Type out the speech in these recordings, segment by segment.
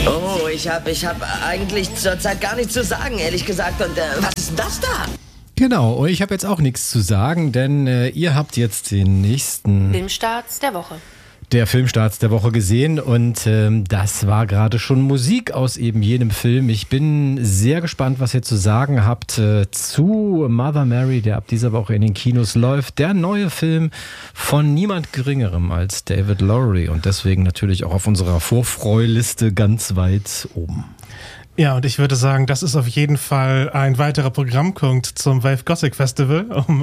Oh, ich hab eigentlich zurzeit gar nichts zu sagen, ehrlich gesagt. Und was ist denn das da? Genau, und ich habe jetzt auch nichts zu sagen, denn ihr habt jetzt den nächsten Filmstarts der Woche. Der Filmstarts der Woche gesehen und das war gerade schon Musik aus eben jenem Film. Ich bin sehr gespannt, was ihr zu sagen habt zu Mother Mary, der ab dieser Woche in den Kinos läuft. Der neue Film von niemand Geringerem als David Lowery und deswegen natürlich auch auf unserer Vorfreuliste ganz weit oben. Ja, und ich würde sagen, das ist auf jeden Fall ein weiterer Programmpunkt zum Wave Gothic Festival, um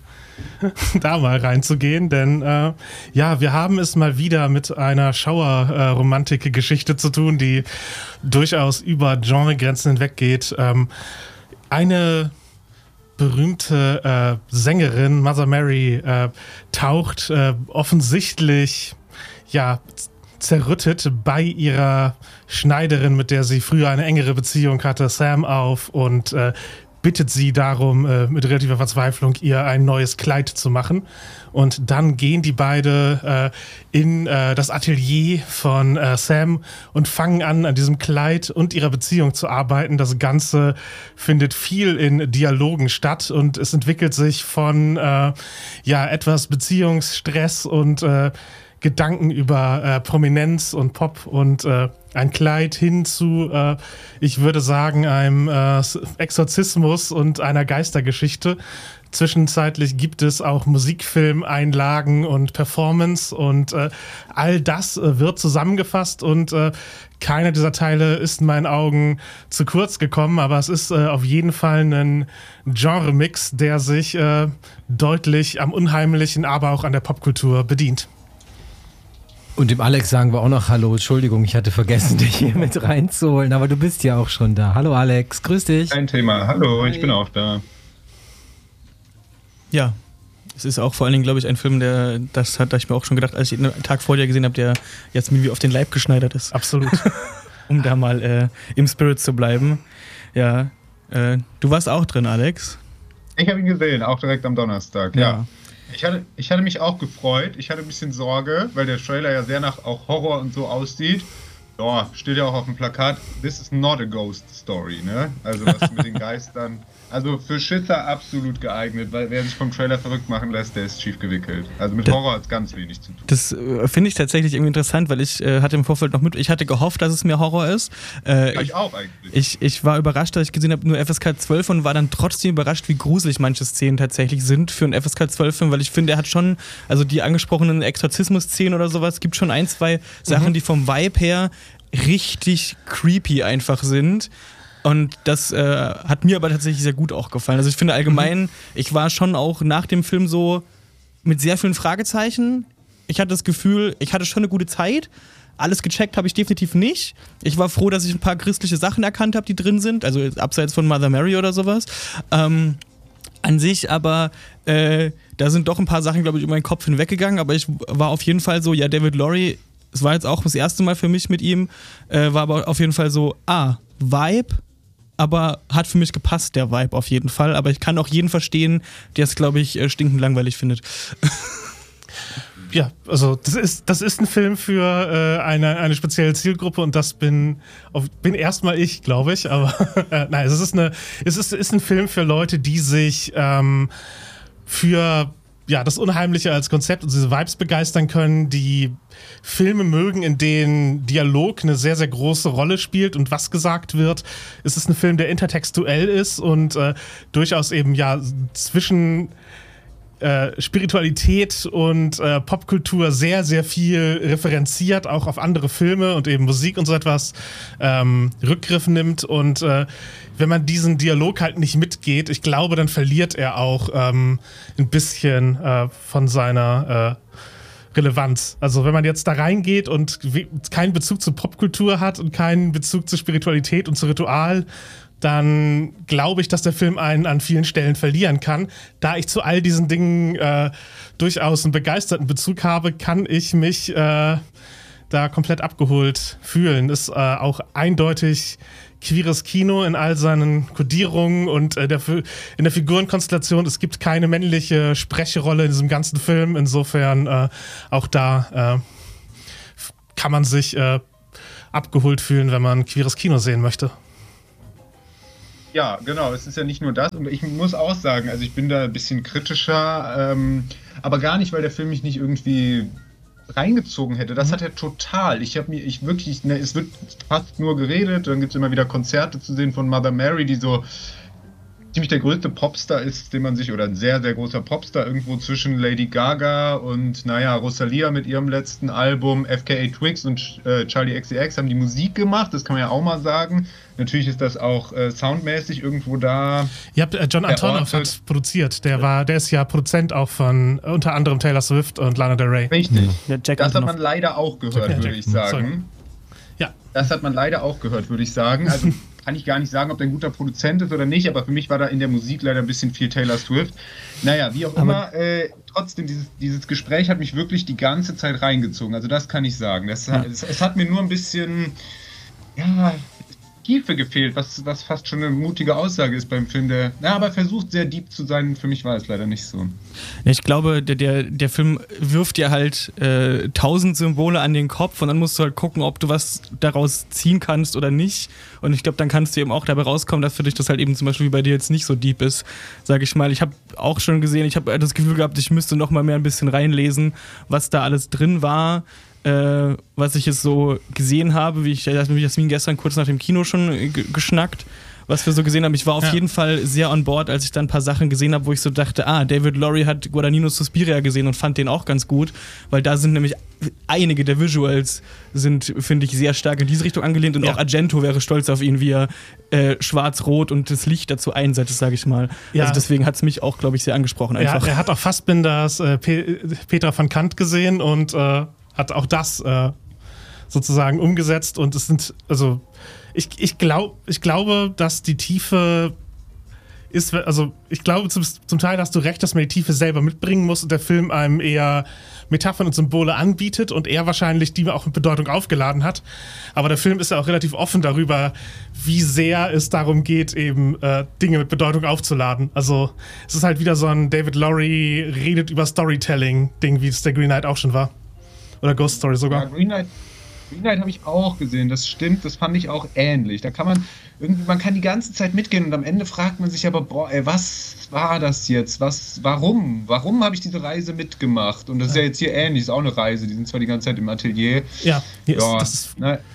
da mal reinzugehen, denn wir haben es mal wieder mit einer Schauerromantik-Geschichte zu tun, die durchaus über Genregrenzen hinweggeht. Eine berühmte Sängerin, Mother Mary, taucht offensichtlich zerrüttet bei ihrer Schneiderin, mit der sie früher eine engere Beziehung hatte, Sam, auf und bittet sie darum, mit relativer Verzweiflung ihr ein neues Kleid zu machen. Und dann gehen die beide in das Atelier von Sam und fangen an diesem Kleid und ihrer Beziehung zu arbeiten. Das Ganze findet viel in Dialogen statt und es entwickelt sich von etwas Beziehungsstress und Gedanken über Prominenz und Pop und ein Kleid hin zu, ich würde sagen, einem Exorzismus und einer Geistergeschichte. Zwischenzeitlich gibt es auch Musikfilmeinlagen und Performance und all das wird zusammengefasst und keiner dieser Teile ist in meinen Augen zu kurz gekommen, aber es ist auf jeden Fall ein Genre-Mix, der sich deutlich am Unheimlichen, aber auch an der Popkultur bedient. Und dem Alex sagen wir auch noch Hallo. Entschuldigung, ich hatte vergessen, dich hier mit reinzuholen, aber du bist ja auch schon da. Hallo Alex, grüß dich. Kein Thema. Hallo, ich bin auch da. Ja, es ist auch vor allen Dingen, glaube ich, ein Film, das hatte ich mir auch schon gedacht, als ich ihn einen Tag vorher gesehen habe, der jetzt mir wie auf den Leib geschneidert ist. Absolut. Um da mal im Spirit zu bleiben. Ja, du warst auch drin, Alex. Ich habe ihn gesehen, auch direkt am Donnerstag, ja. Ich hatte mich auch gefreut. Ich hatte ein bisschen Sorge, weil der Trailer ja sehr nach auch Horror und so aussieht. Ja, steht ja auch auf dem Plakat, this is not a ghost story, ne? Also was mit den Geistern. Also für Schisser absolut geeignet, weil wer sich vom Trailer verrückt machen lässt, der ist schief gewickelt. Also mit Horror hat es ganz wenig zu tun. Das finde ich tatsächlich irgendwie interessant, weil ich hatte im Vorfeld ich hatte gehofft, dass es mehr Horror ist. Ich auch eigentlich. Ich war überrascht, dass ich gesehen habe, nur FSK 12 und war dann trotzdem überrascht, wie gruselig manche Szenen tatsächlich sind für einen FSK 12-Film, weil ich finde, er hat schon, also die angesprochenen Exorzismus-Szenen oder sowas, gibt schon ein, zwei Sachen, die vom Vibe her richtig creepy einfach sind. Und das hat mir aber tatsächlich sehr gut auch gefallen. Also ich finde allgemein, ich war schon auch nach dem Film so mit sehr vielen Fragezeichen. Ich hatte das Gefühl, ich hatte schon eine gute Zeit. Alles gecheckt habe ich definitiv nicht. Ich war froh, dass ich ein paar christliche Sachen erkannt habe, die drin sind. Also abseits von Mother Mary oder sowas. An sich aber, da sind doch ein paar Sachen, glaube ich, über meinen Kopf hinweggegangen. Aber ich war auf jeden Fall so, ja, David Lowery, es war jetzt auch das erste Mal für mich mit ihm, war aber auf jeden Fall so, Vibe, aber hat für mich gepasst, der Vibe auf jeden Fall. Aber ich kann auch jeden verstehen, der es, glaube ich, stinkend langweilig findet. Ja, also das ist ein Film für eine spezielle Zielgruppe und das bin erstmal ich, glaube ich. Aber nein, es ist ein Film für Leute, die sich für das Unheimliche als Konzept und diese Vibes begeistern können, die Filme mögen, in denen Dialog eine sehr, sehr große Rolle spielt und was gesagt wird. Es ist ein Film, der intertextuell ist und durchaus eben zwischen Spiritualität und Popkultur sehr, sehr viel referenziert, auch auf andere Filme und eben Musik und so etwas Rückgriff nimmt. Und wenn man diesen Dialog halt nicht mitgeht, ich glaube, dann verliert er auch ein bisschen von seiner Relevanz. Also wenn man jetzt da reingeht und keinen Bezug zur Popkultur hat und keinen Bezug zur Spiritualität und zu Ritual, dann glaube ich, dass der Film einen an vielen Stellen verlieren kann. Da ich zu all diesen Dingen durchaus einen begeisterten Bezug habe, kann ich mich da komplett abgeholt fühlen. Ist auch eindeutig queeres Kino in all seinen Kodierungen und in der Figurenkonstellation. Es gibt keine männliche Sprechrolle in diesem ganzen Film. Insofern auch da kann man sich abgeholt fühlen, wenn man queeres Kino sehen möchte. Ja, genau, es ist ja nicht nur das. Und ich muss auch sagen, also ich bin da ein bisschen kritischer, aber gar nicht, weil der Film mich nicht irgendwie reingezogen hätte. Das hat er total. Es wird fast nur geredet, dann gibt es immer wieder Konzerte zu sehen von Mother Mary, die so ziemlich der größte Popstar ist, oder ein sehr, sehr großer Popstar, irgendwo zwischen Lady Gaga und, Rosalia mit ihrem letzten Album. FKA Twigs und Charli XCX haben die Musik gemacht, das kann man ja auch mal sagen. Natürlich ist das auch soundmäßig irgendwo da. Ja, John Antonoff hat produziert. Der ist ja Produzent auch von unter anderem Taylor Swift und Lana Del Rey. Richtig. Ja, das hat man leider auch gehört, würde ich sagen. Sorry. Ja. Das hat man leider auch gehört, würde ich sagen. Also kann ich gar nicht sagen, ob der ein guter Produzent ist oder nicht, aber für mich war da in der Musik leider ein bisschen viel Taylor Swift. Naja, wie auch immer, trotzdem, dieses Gespräch hat mich wirklich die ganze Zeit reingezogen. Also das kann ich sagen. Es hat mir nur ein bisschen, Tiefe gefehlt, was fast schon eine mutige Aussage ist beim Film, aber versucht sehr deep zu sein. Für mich war es leider nicht so. Ich glaube, der Film wirft dir halt 1000 Symbole an den Kopf und dann musst du halt gucken, ob du was daraus ziehen kannst oder nicht. Und ich glaube, dann kannst du eben auch dabei rauskommen, dass für dich das halt eben zum Beispiel wie bei dir jetzt nicht so deep ist, sage ich mal. Ich habe auch schon gesehen, ich habe das Gefühl gehabt, ich müsste noch mal mehr ein bisschen reinlesen, was da alles drin war. Was ich jetzt so gesehen habe, wie ich Jasmin gestern kurz nach dem Kino schon geschnackt, was wir so gesehen haben. Ich war auf jeden Fall sehr on board, als ich dann ein paar Sachen gesehen habe, wo ich so dachte, David Lowry hat Guadagnino Suspiria gesehen und fand den auch ganz gut, weil da sind nämlich einige der Visuals sind, finde ich, sehr stark in diese Richtung angelehnt und auch Argento wäre stolz auf ihn, wie er schwarz-rot und das Licht dazu einsetzt, sage ich mal. Ja. Also deswegen hat es mich auch, glaube ich, sehr angesprochen. Einfach. Er hat auch Fassbinders Petra van Kant gesehen und hat auch das sozusagen umgesetzt und es sind, also ich glaube, dass die Tiefe ist, also ich glaube zum Teil hast du recht, dass man die Tiefe selber mitbringen muss und der Film einem eher Metaphern und Symbole anbietet und er wahrscheinlich die auch mit Bedeutung aufgeladen hat, aber der Film ist ja auch relativ offen darüber, wie sehr es darum geht, eben Dinge mit Bedeutung aufzuladen. Also es ist halt wieder so ein David Lowry redet über Storytelling-Ding, wie es der Green Knight auch schon war. Oder Ghost Story sogar. Ja, Green Knight habe ich auch gesehen, das stimmt, das fand ich auch ähnlich. Da kann man kann die ganze Zeit mitgehen und am Ende fragt man sich aber, was war das jetzt? Warum? Warum habe ich diese Reise mitgemacht? Und das ist ja jetzt hier ähnlich, ist auch eine Reise, die sind zwar die ganze Zeit im Atelier. Ja, das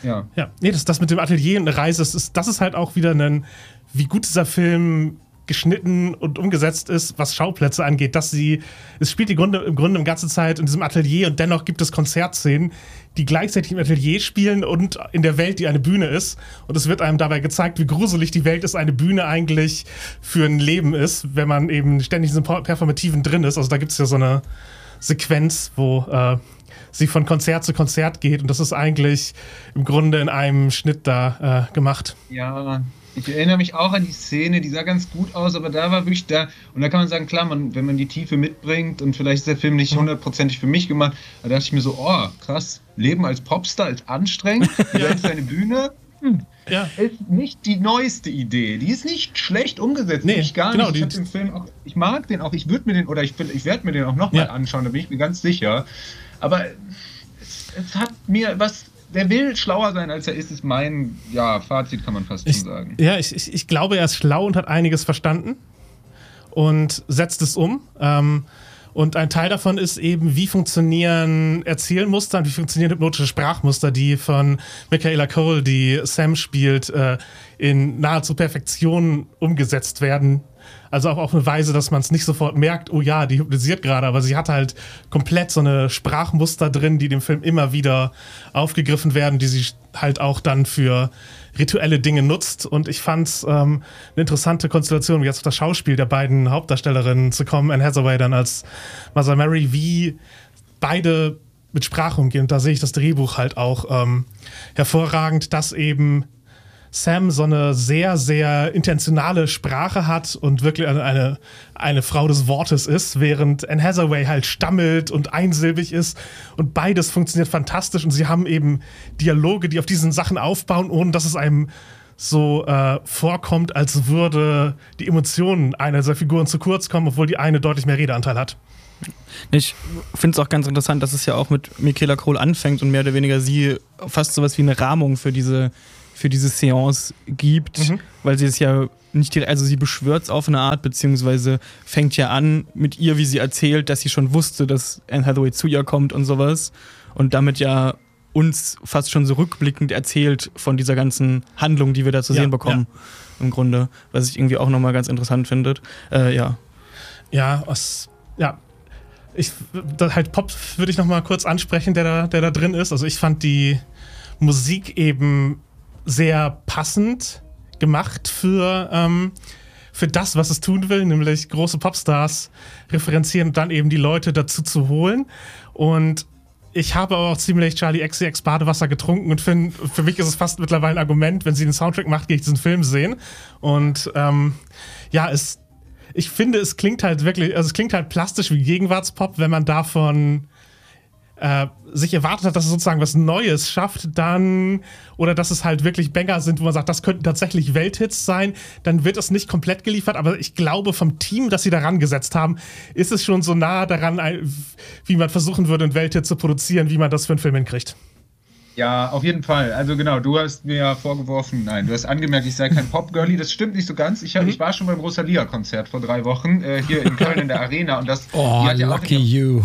mit dem Atelier und eine Reise, das ist halt auch wieder wie gut dieser Film geschnitten und umgesetzt ist, was Schauplätze angeht, es spielt im Grunde die ganze Zeit in diesem Atelier und dennoch gibt es Konzertszenen, die gleichzeitig im Atelier spielen und in der Welt, die eine Bühne ist. Und es wird einem dabei gezeigt, wie gruselig die Welt ist, eine Bühne eigentlich für ein Leben ist, wenn man eben ständig in diesem Performativen drin ist. Also da gibt es ja so eine Sequenz, wo sie von Konzert zu Konzert geht und das ist eigentlich im Grunde in einem Schnitt da gemacht. Ja, ich erinnere mich auch an die Szene, die sah ganz gut aus, aber da war wirklich und da kann man sagen, klar, wenn man die Tiefe mitbringt und vielleicht ist der Film nicht hundertprozentig für mich gemacht, da dachte ich mir so, krass, Leben als Popstar ist anstrengend, da ist eine Bühne, ist nicht die neueste Idee, die ist nicht schlecht umgesetzt, nicht gar nicht, ich habe den Film auch, ich mag den auch, ich werde mir den auch nochmal anschauen, da bin ich mir ganz sicher, aber es hat mir was. Der will schlauer sein, als er ist mein Fazit, kann man fast schon sagen. Ja, ich glaube, er ist schlau und hat einiges verstanden und setzt es um. Und ein Teil davon ist eben, wie funktionieren Erzählmuster und wie funktionieren hypnotische Sprachmuster, die von Michaela Cole, die Sam spielt, in nahezu Perfektion umgesetzt werden. Also auch auf eine Weise, dass man es nicht sofort merkt, oh ja, die hypnotisiert gerade, aber sie hat halt komplett so eine Sprachmuster drin, die dem Film immer wieder aufgegriffen werden, die sie halt auch dann für rituelle Dinge nutzt. Und ich fand es eine interessante Konstellation, wie jetzt auf das Schauspiel der beiden Hauptdarstellerinnen zu kommen, Anne Hathaway dann als Mother Mary, wie beide mit Sprache umgehen. Und da sehe ich das Drehbuch halt auch hervorragend, dass eben Sam so eine sehr, sehr intentionale Sprache hat und wirklich eine Frau des Wortes ist, während Anne Hathaway halt stammelt und einsilbig ist und beides funktioniert fantastisch und sie haben eben Dialoge, die auf diesen Sachen aufbauen, ohne dass es einem so vorkommt, als würde die Emotionen einer dieser Figuren zu kurz kommen, obwohl die eine deutlich mehr Redeanteil hat. Ich finde es auch ganz interessant, dass es ja auch mit Michaela Coel anfängt und mehr oder weniger sie fast sowas wie eine Rahmung für diese Seance gibt, weil sie es ja nicht direkt, also sie beschwört es auf eine Art, beziehungsweise fängt ja an mit ihr, wie sie erzählt, dass sie schon wusste, dass Anne Hathaway zu ihr kommt und sowas und damit ja uns fast schon so rückblickend erzählt von dieser ganzen Handlung, die wir da zu sehen bekommen, im Grunde, was ich irgendwie auch nochmal ganz interessant finde. Pop würde ich nochmal kurz ansprechen, der da drin ist. Also ich fand die Musik eben sehr passend gemacht für das, was es tun will, nämlich große Popstars referenzieren und dann eben die Leute dazu zu holen. Und ich habe aber auch ziemlich Charli XCX Badewasser getrunken und finde, für mich ist es fast mittlerweile ein Argument, wenn sie einen Soundtrack macht, gehe ich diesen Film sehen. Und ich finde, es klingt halt wirklich, also es klingt halt plastisch wie Gegenwartspop, wenn man davon sich erwartet hat, dass es sozusagen was Neues schafft, dann, oder dass es halt wirklich Banger sind, wo man sagt, das könnten tatsächlich Welthits sein, dann wird es nicht komplett geliefert, aber ich glaube, vom Team, das sie daran gesetzt haben, ist es schon so nah daran, wie man versuchen würde, einen Welthit zu produzieren, wie man das für einen Film hinkriegt. Ja, auf jeden Fall. Also genau, du hast mir ja vorgeworfen, du hast angemerkt, ich sei kein Pop-Girlie. Das stimmt nicht so ganz. Ich war schon beim Rosalia-Konzert vor 3 Wochen hier in Köln in der Arena. Und das, lucky you.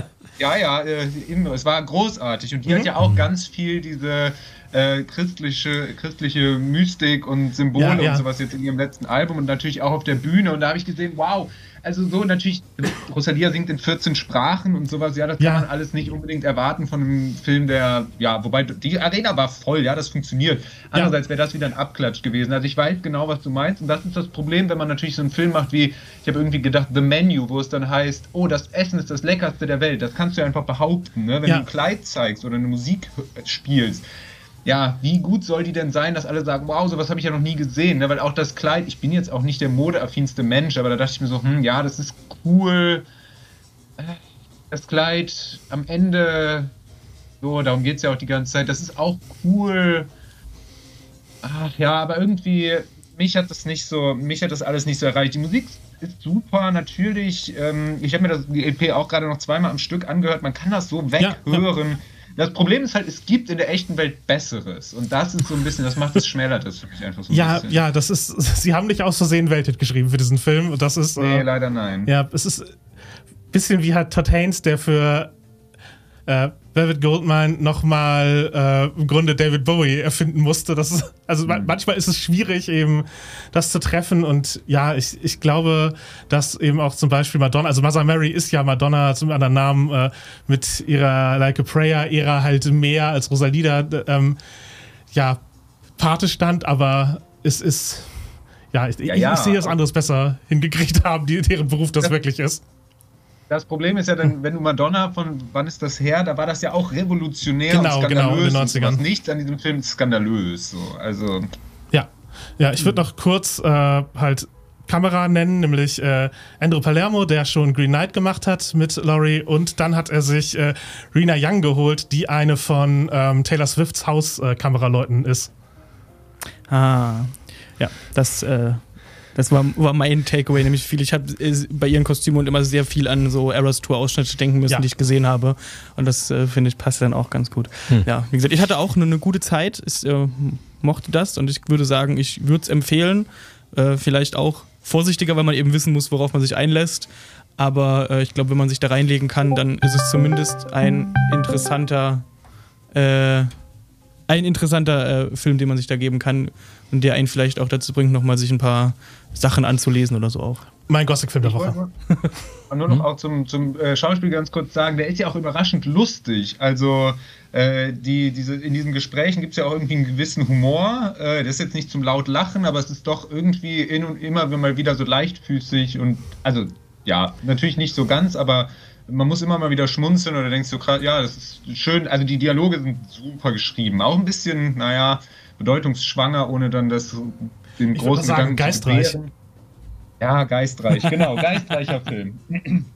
Es war großartig. Und die hat ja auch ganz viel diese christliche Mystik und Symbole und sowas jetzt in ihrem letzten Album und natürlich auch auf der Bühne. Und da habe ich gesehen, wow, also so natürlich, Rosalia singt in 14 Sprachen und sowas, das kann man alles nicht unbedingt erwarten von einem Film, wobei die Arena war voll, das funktioniert. Andererseits wäre das wieder ein Abklatsch gewesen. Also ich weiß genau, was du meinst und das ist das Problem, wenn man natürlich so einen Film macht wie, ich habe irgendwie gedacht, The Menu, wo es dann heißt, oh, das Essen ist das Leckerste der Welt. Das kannst du ja einfach behaupten, ne? Wenn du ein Kleid zeigst oder eine Musik spielst. Ja, wie gut soll die denn sein, dass alle sagen, wow, sowas habe ich ja noch nie gesehen, ne? Weil auch das Kleid, ich bin jetzt auch nicht der modeaffinste Mensch, aber da dachte ich mir so, das ist cool, das Kleid am Ende, so, darum geht es ja auch die ganze Zeit, das ist auch cool, aber irgendwie, mich hat das alles nicht so erreicht. Die Musik ist super, natürlich, ich habe mir die EP auch gerade noch 2-mal am Stück angehört, man kann das so weghören. Das Problem ist halt, es gibt in der echten Welt Besseres. Und das ist so ein bisschen, das macht es schmälert das für mich einfach so ein bisschen. Ja, das ist, sie haben nicht aus Versehen Welthit geschrieben für diesen Film. Und das ist, nee, leider nein. Ja, es ist ein bisschen wie halt Todd Haynes, der für Velvet Goldmine nochmal im Grunde David Bowie erfinden musste. Das ist, manchmal ist es schwierig, eben das zu treffen. Und ja, ich glaube, dass eben auch zum Beispiel Madonna, also Mother Mary ist ja Madonna zum anderen Namen mit ihrer Like a Prayer-Ära halt mehr als Rosalita Pate stand, aber es ist, ich sehe, dass anderes besser hingekriegt haben, deren Beruf das wirklich ist. Das Problem ist ja dann, wenn du Madonna von, wann ist das her, da war das ja auch revolutionär und skandalös. Genau, in den 90ern. Nichts an diesem Film ist skandalös. So. Also. Ja, ich würde noch kurz halt Kamera nennen, nämlich Andrew Palermo, der schon Green Knight gemacht hat mit Laurie und dann hat er sich Rena Young geholt, die eine von Taylor Swifts Hauskameraleuten ist. Das war mein Takeaway, nämlich ich habe bei ihren Kostümen und immer sehr viel an so Eras Tour Ausschnitte denken müssen, die ich gesehen habe. Und das, finde ich, passt dann auch ganz gut. Ja, wie gesagt, ich hatte auch eine gute Zeit. Ich mochte das und ich würde sagen, ich würde es empfehlen. Vielleicht auch vorsichtiger, weil man eben wissen muss, worauf man sich einlässt. Aber ich glaube, wenn man sich da reinlegen kann, dann ist es zumindest ein interessanter Film, den man sich da geben kann und der einen vielleicht auch dazu bringt, nochmal sich ein paar Sachen anzulesen oder so auch. Mein Gothic-Film der Woche. Nur noch auch zum Schauspiel ganz kurz sagen, der ist ja auch überraschend lustig. Also in diesen Gesprächen gibt es ja auch irgendwie einen gewissen Humor. Das ist jetzt nicht zum laut Lachen, aber es ist doch irgendwie immer mal wieder so leichtfüßig und also ja, natürlich nicht so ganz, aber man muss immer mal wieder schmunzeln oder denkst du gerade, das ist schön, also die Dialoge sind super geschrieben, auch ein bisschen, bedeutungsschwanger, ohne dann den großen Gedanken geistreich. Ja, geistreich, genau, geistreicher Film.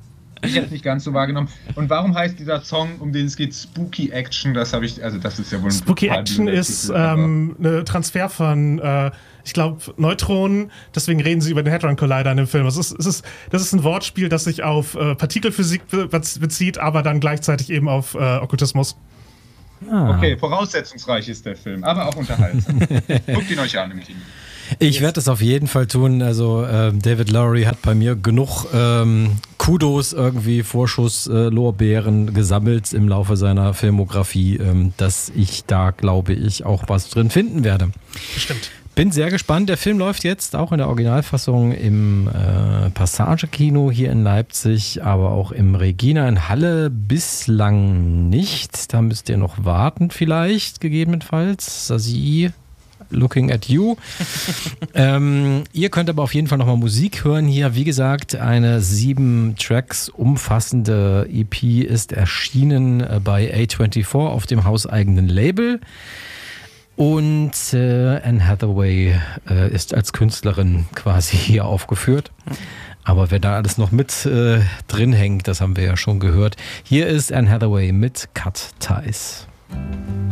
Ich habe es nicht ganz so wahrgenommen. Und warum heißt dieser Song, um den es geht, Spooky Action? Das habe ich, also das ist ja wohl ein Spooky Action ist ein Transfer von, ich glaube, Neutronen. Deswegen reden sie über den Hadron Collider in dem Film. Das ist ein Wortspiel, das sich auf Partikelphysik bezieht, aber dann gleichzeitig eben auf Okkultismus. Okay, voraussetzungsreich ist der Film, aber auch unterhaltsam. Guckt ihn euch an im Team. Ich werde es auf jeden Fall tun. Also David Lowery hat bei mir genug Kudos, irgendwie Vorschusslorbeeren gesammelt im Laufe seiner Filmografie, dass ich da, glaube ich, auch was drin finden werde. Bestimmt. Bin sehr gespannt. Der Film läuft jetzt auch in der Originalfassung im Passage-Kino hier in Leipzig, aber auch im Regina in Halle bislang nicht. Da müsst ihr noch warten vielleicht, gegebenenfalls. Sasi, looking at you. Ihr könnt aber auf jeden Fall nochmal Musik hören hier. Wie gesagt, eine 7 Tracks umfassende EP ist erschienen bei A24 auf dem hauseigenen Label. Und Anne Hathaway ist als Künstlerin quasi hier aufgeführt. Aber wer da alles noch mit drin hängt, das haben wir ja schon gehört. Hier ist Anne Hathaway mit Cut Ties.